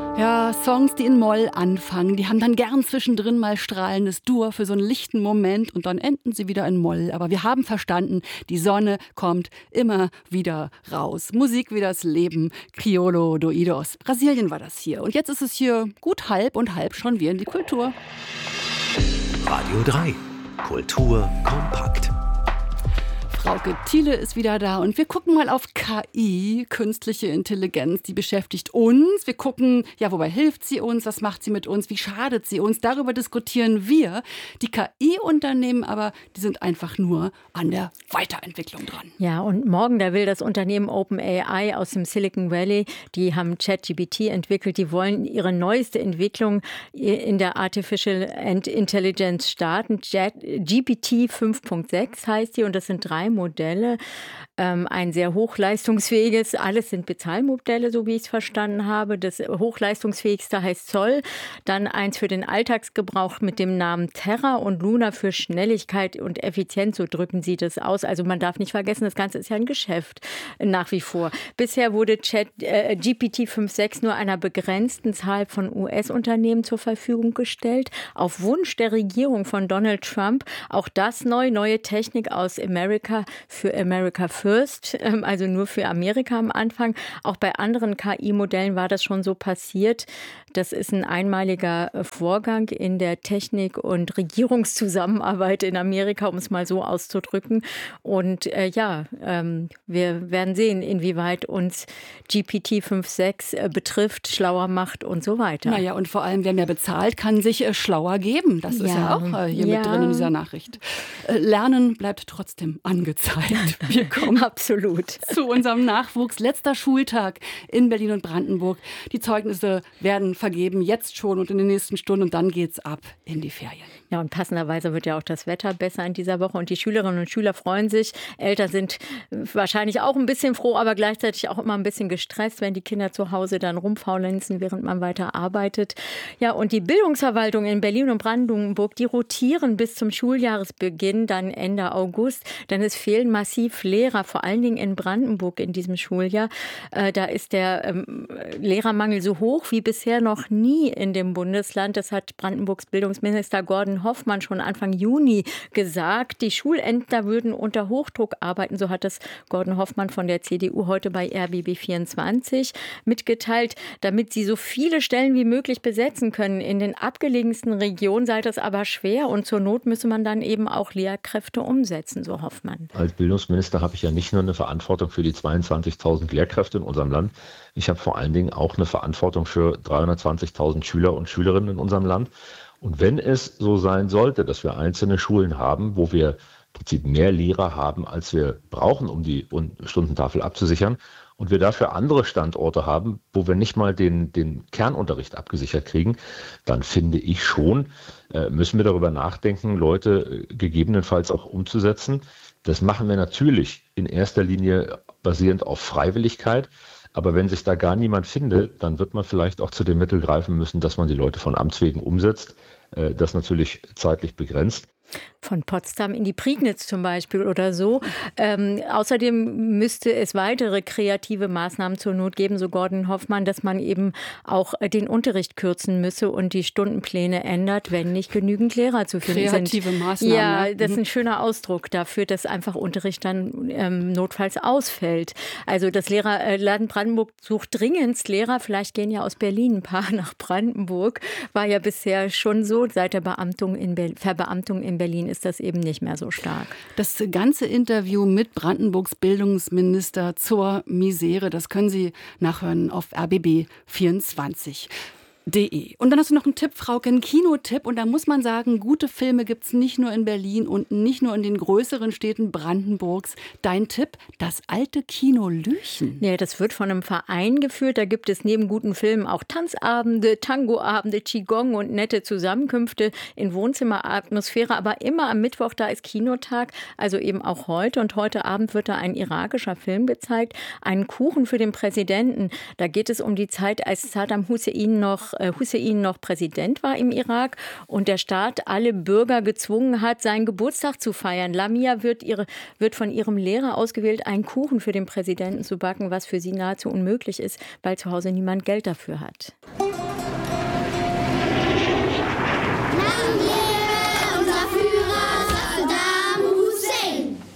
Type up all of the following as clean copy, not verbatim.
Ja, Songs, die in Moll anfangen, die haben dann gern zwischendrin mal strahlendes Dur für so einen lichten Moment und dann enden sie wieder in Moll. Aber wir haben verstanden, die Sonne kommt immer wieder raus. Musik wie das Leben, Criollo do Idos. Brasilien war das hier. Und jetzt ist es hier gut halb und halb schon wie in die Kultur. Radio 3. Kultur kompakt. Frauke Thiele ist wieder da und wir gucken mal auf KI, künstliche Intelligenz, die beschäftigt uns. Wir gucken, ja, wobei hilft sie uns, was macht sie mit uns, wie schadet sie uns, darüber diskutieren wir. Die KI-Unternehmen aber, die sind einfach nur an der Weiterentwicklung dran. Ja, und morgen, da will das Unternehmen OpenAI aus dem Silicon Valley, die haben ChatGPT entwickelt, die wollen ihre neueste Entwicklung in der Artificial Intelligence starten. GPT 5.6 heißt die und das sind 3 Modelle. Ein sehr hochleistungsfähiges, alles sind Bezahlmodelle, so wie ich es verstanden habe. Das hochleistungsfähigste heißt Zoll, dann eins für den Alltagsgebrauch mit dem Namen Terra und Luna für Schnelligkeit und Effizienz, so drücken sie das aus. Also man darf nicht vergessen, das Ganze ist ja ein Geschäft nach wie vor. Bisher wurde GPT 5.6 nur einer begrenzten Zahl von US-Unternehmen zur Verfügung gestellt, auf Wunsch der Regierung von Donald Trump. Auch das neue Technik aus Amerika für America First, also nur für Amerika am Anfang. Auch bei anderen KI-Modellen war das schon so passiert. Das ist ein einmaliger Vorgang in der Technik- und Regierungszusammenarbeit in Amerika, um es mal so auszudrücken. Und wir werden sehen, inwieweit uns GPT 5.6 betrifft, schlauer macht und so weiter. Naja, und vor allem, wer mehr bezahlt, kann sich schlauer geben. Das ist ja auch hier mit drin in dieser Nachricht. Lernen bleibt trotzdem angezeigt. Wir kommen absolut zu unserem Nachwuchs. Letzter Schultag in Berlin und Brandenburg. Die Zeugnisse werden vergeben, jetzt schon und in den nächsten Stunden. Und dann geht's ab in die Ferien. Ja, und passenderweise wird ja auch das Wetter besser in dieser Woche. Und die Schülerinnen und Schüler freuen sich. Eltern sind wahrscheinlich auch ein bisschen froh, aber gleichzeitig auch immer ein bisschen gestresst, wenn die Kinder zu Hause dann rumfaulenzen, während man weiter arbeitet. Ja, und die Bildungsverwaltung in Berlin und Brandenburg, die rotieren bis zum Schuljahresbeginn, dann Ende August. Denn es fehlen massiv Lehrer, vor allen Dingen in Brandenburg in diesem Schuljahr. Da ist der Lehrermangel so hoch wie bisher noch nie in dem Bundesland. Das hat Brandenburgs Bildungsminister Gordon Hoffmann schon Anfang Juni gesagt. Die Schulämter würden unter Hochdruck arbeiten, so hat das Gordon Hoffmann von der CDU heute bei RBB24 mitgeteilt, damit sie so viele Stellen wie möglich besetzen können. In den abgelegensten Regionen sei das aber schwer und zur Not müsse man dann eben auch Lehrkräfte umsetzen, so Hoffmann. Als Bildungsminister habe ich ja nicht nur eine Verantwortung für die 22.000 Lehrkräfte in unserem Land, ich habe vor allen Dingen auch eine Verantwortung für 320.000 Schüler und Schülerinnen in unserem Land. Und wenn es so sein sollte, dass wir einzelne Schulen haben, wo wir im Prinzip mehr Lehrer haben, als wir brauchen, um die Stundentafel abzusichern, und wir dafür andere Standorte haben, wo wir nicht mal den Kernunterricht abgesichert kriegen, dann finde ich schon, müssen wir darüber nachdenken, Leute gegebenenfalls auch umzusetzen. Das machen wir natürlich in erster Linie basierend auf Freiwilligkeit. Aber wenn sich da gar niemand findet, dann wird man vielleicht auch zu dem Mittel greifen müssen, dass man die Leute von Amts wegen umsetzt. Das natürlich zeitlich begrenzt. Von Potsdam in die Prignitz zum Beispiel oder so. Außerdem müsste es weitere kreative Maßnahmen zur Not geben, so Gordon Hoffmann, dass man eben auch den Unterricht kürzen müsse und die Stundenpläne ändert, wenn nicht genügend Lehrer zu finden sind. Kreative Maßnahmen. Ja, das ist ein schöner Ausdruck dafür, dass einfach Unterricht dann notfalls ausfällt. Also das Land Brandenburg sucht dringendst Lehrer. Vielleicht gehen ja aus Berlin ein paar nach Brandenburg. War ja bisher schon so. Seit der Verbeamtung in Berlin ist das eben nicht mehr so stark. Das ganze Interview mit Brandenburgs Bildungsminister zur Misere, das können Sie nachhören auf RBB24. Und dann hast du noch einen Tipp, Frauke, einen Kinotipp. Und da muss man sagen, gute Filme gibt es nicht nur in Berlin und nicht nur in den größeren Städten Brandenburgs. Dein Tipp, das alte Kino Lüchen. Ja, das wird von einem Verein geführt. Da gibt es neben guten Filmen auch Tanzabende, Tangoabende, Qigong und nette Zusammenkünfte in Wohnzimmeratmosphäre. Aber immer am Mittwoch, da ist Kinotag, also eben auch heute. Und heute Abend wird da ein irakischer Film gezeigt, Einen Kuchen für den Präsidenten. Da geht es um die Zeit, als Saddam Hussein noch Präsident war im Irak und der Staat alle Bürger gezwungen hat, seinen Geburtstag zu feiern. Lamia wird von ihrem Lehrer ausgewählt, einen Kuchen für den Präsidenten zu backen, was für sie nahezu unmöglich ist, weil zu Hause niemand Geld dafür hat.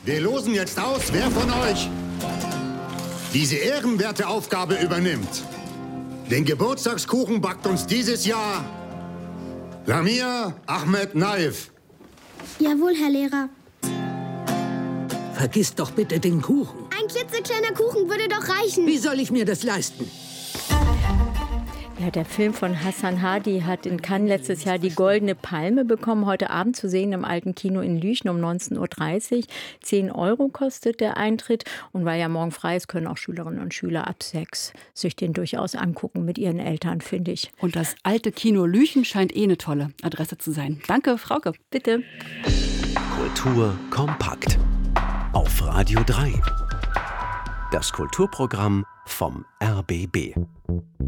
Wir losen jetzt aus, wer von euch diese ehrenwerte Aufgabe übernimmt. Den Geburtstagskuchen backt uns dieses Jahr Lamia Ahmed Naif. Jawohl, Herr Lehrer. Vergiss doch bitte den Kuchen. Ein klitzekleiner Kuchen würde doch reichen. Wie soll ich mir das leisten? Ja, der Film von Hassan Hadi hat in Cannes letztes Jahr die Goldene Palme bekommen. Heute Abend zu sehen im Alten Kino in Lüchen um 19.30 Uhr. 10 € kostet der Eintritt. Und weil ja morgen frei ist, können auch Schülerinnen und Schüler ab 6 sich den durchaus angucken mit ihren Eltern, finde ich. Und das Alte Kino Lüchen scheint eine tolle Adresse zu sein. Danke, Frauke. Bitte. Kultur kompakt. Auf Radio 3. Das Kulturprogramm vom RBB.